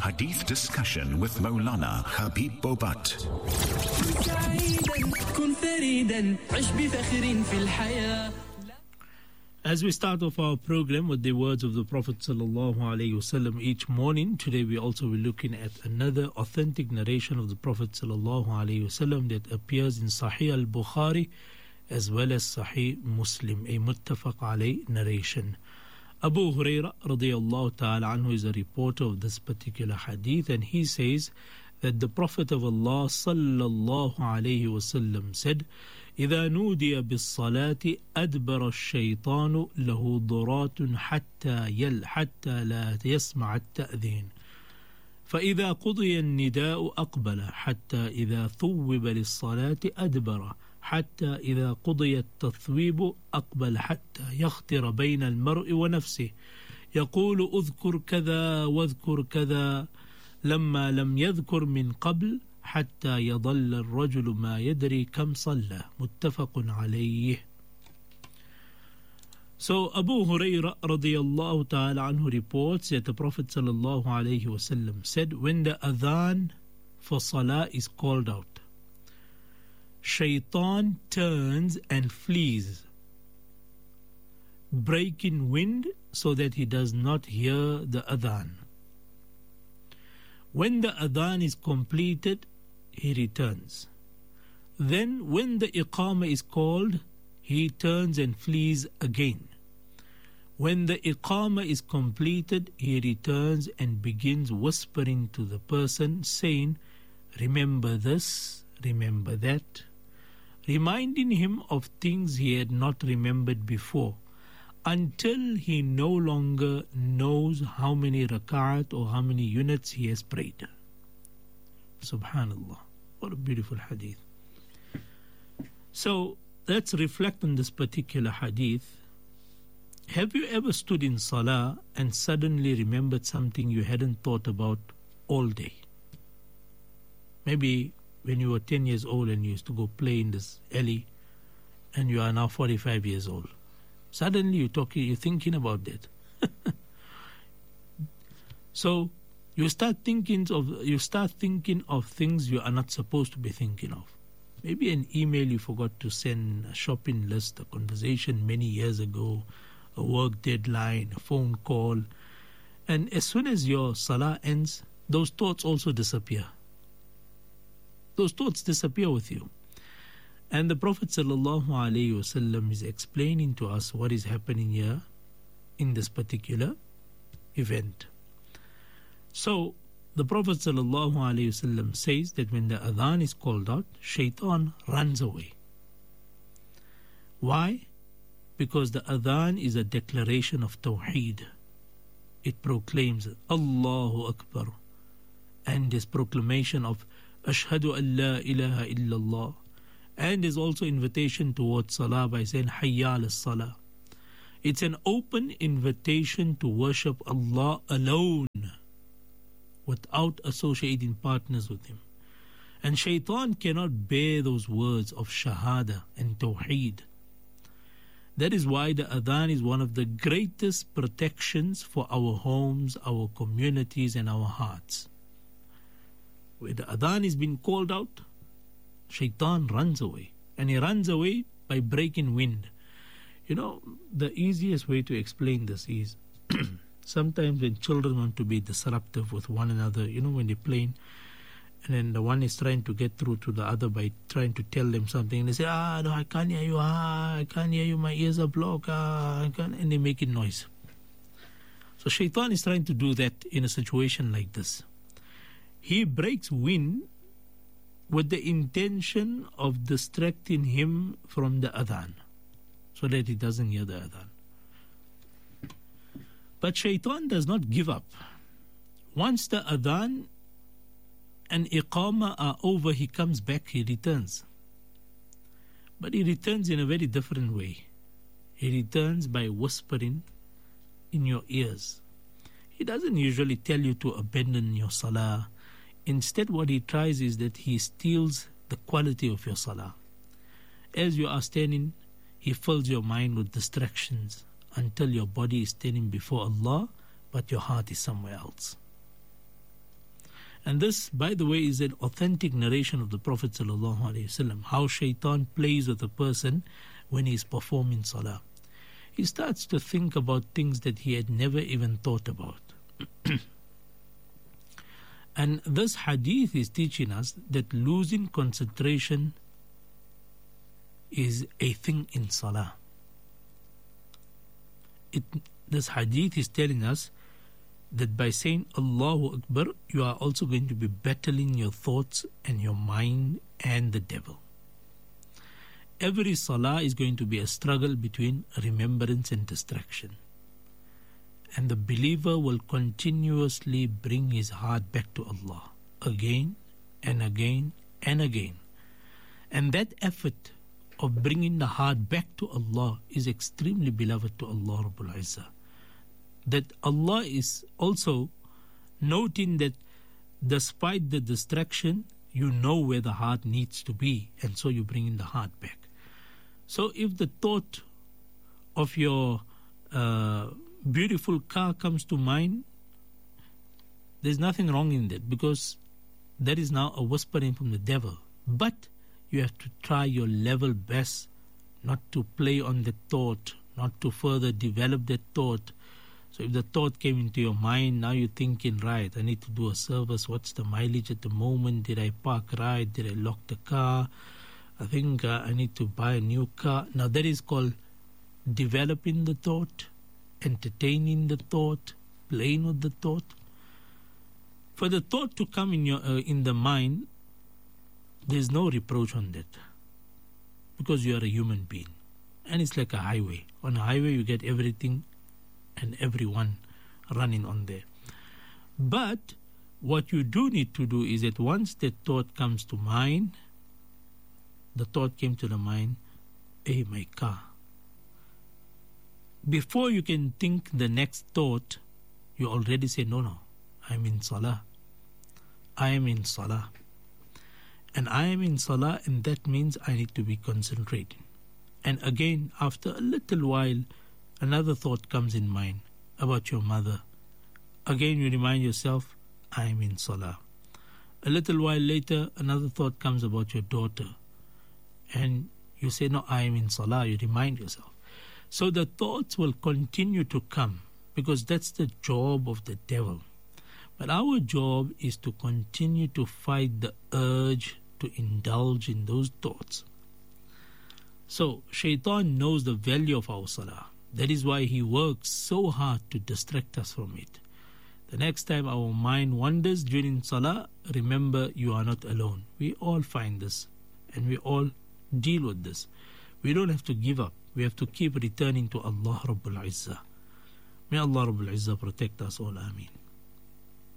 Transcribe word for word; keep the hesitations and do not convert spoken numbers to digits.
Hadith discussion with Maulana Habib Bobat. As we start off our program with the words of the Prophet sallallahu alaihi wasallam each morning, today we also will be looking at another authentic narration of the Prophet sallallahu alaihi wasallam that appears in Sahih al-Bukhari as well as Sahih Muslim, a muttafaq alayh narration. Abu Hurairah radiyallahu ta'ala anhu is a reporter of this particular hadith, and he says that the Prophet of Allah sallallahu alayhi wasallam said, إذا نودي بالصلاة أدبر الشيطان له ضرات حتى يل حتى لا يسمع التأذين فإذا قضي النداء أقبل حتى إذا ثوب للصلاة أدبر حتى إذا قضي التثويب أقبل حتى يخطر بين المرء ونفسه يقول أذكر كذا واذكر كذا لما لم يذكر من قبل حتى يضل الرجل ما يدري كم صلى متفق عليه. So Abu Hurairah radiyallahu ta'ala anhu reports that the Prophet sallallahu alayhi wasallam said, when the adhan for salah is called out, Shaitan turns and flees, breaking wind so that he does not hear the adhan. When the adhan is completed, he returns. Then when the iqamah is called, he turns and flees again. When the iqamah is completed, he returns and begins whispering to the person, saying, remember this, remember that, reminding him of things he had not remembered before, until he no longer knows how many rak'at or how many units he has prayed. Subhanallah. What a beautiful hadith. So let's reflect on this particular hadith. Have you ever stood in salah and suddenly remembered something you hadn't thought about all day? Maybe when you were ten years old and you used to go play in this alley, and you are now forty-five years old. Suddenly you're talking, you're thinking about that. So you start thinking of you start thinking of things you are not supposed to be thinking of. Maybe an email you forgot to send, a shopping list, a conversation many years ago, a work deadline, a phone call. And as soon as your salah ends, those thoughts also disappear. Those thoughts disappear with you. And the Prophet sallallahu alaihi wasallam is explaining to us what is happening here in this particular event. So the Prophet sallallahu alaihi wasallam says that when the adhan is called out, Shaitan runs away. Why? Because the adhan is a declaration of Tawheed. It proclaims Allahu Akbar, and this proclamation of Ashhadu an la ilaha illallah, and is also invitation towards salah by saying Hayya ala salah. It's an open invitation to worship Allah alone without associating partners with Him. And Shaitan cannot bear those words of Shahada and Tawheed. That is why the adhan is one of the greatest protections for our homes, our communities and our hearts. Where the adhan is being called out, Shaitan runs away. And he runs away by breaking wind. You know, the easiest way to explain this is sometimes when children want to be disruptive with one another, you know, when they're playing, and then the one is trying to get through to the other by trying to tell them something, and they say, ah, no, I can't hear you, ah, I can't hear you, my ears are blocked, ah, I can't, and they make it noise. So Shaitan is trying to do that in a situation like this. He breaks wind with the intention of distracting him from the adhan, so that he doesn't hear the adhan. But Shaitan does not give up. Once the adhan and iqamah are over, he comes back, he returns. But he returns in a very different way. He returns by whispering in your ears. He doesn't usually tell you to abandon your salah. Instead, what he tries is that he steals the quality of your salah. As you are standing, he fills your mind with distractions until your body is standing before Allah, but your heart is somewhere else. And this, by the way, is an authentic narration of the Prophet ﷺ, how shaitan plays with a person when he is performing salah. He starts to think about things that he had never even thought about. And this hadith is teaching us that losing concentration is a thing in salah. It, this hadith is telling us that by saying Allahu Akbar, you are also going to be battling your thoughts and your mind and the devil. Every salah is going to be a struggle between remembrance and distraction. And the believer will continuously bring his heart back to Allah again and again and again. And that effort of bringing the heart back to Allah is extremely beloved to Allah Rabbul Izzah. That Allah is also noting that despite the distraction, you know where the heart needs to be, and so you bring in the heart back. So if the thought of your uh, beautiful car comes to mind, there's nothing wrong in that, because that is now a whispering from the devil. But you have to try your level best not to play on the thought, not to further develop that thought. So if the thought came into your mind, now you're thinking, right, I need to do a service. What's the mileage at the moment? Did I park right? Did I lock the car? I think uh, I need to buy a new car. Now that is called developing the thought, entertaining the thought, playing with the thought. For the thought to come in your uh, in the mind, there's no reproach on that, because you are a human being, and it's like a highway. On a highway, you get everything and everyone running on there. But what you do need to do is that once that thought comes to mind, the thought came to the mind, hey, my car. Before you can think the next thought, you already say, no, no, I'm in salah. I am in salah. And I am in salah, and that means I need to be concentrating. And again, after a little while, another thought comes in mind about your mother. Again, you remind yourself, I am in salah. A little while later, another thought comes about your daughter. And you say, no, I am in salah. You remind yourself. So the thoughts will continue to come, because that's the job of the devil. But our job is to continue to fight the urge to indulge in those thoughts. So shaitan knows the value of our salah. That is why he works so hard to distract us from it. The next time our mind wanders during salah, remember you are not alone. We all find this, and we all deal with this. We don't have to give up. We have to keep returning to Allah Rabbul Izzah. May Allah Rabbul Izzah protect us all. Ameen.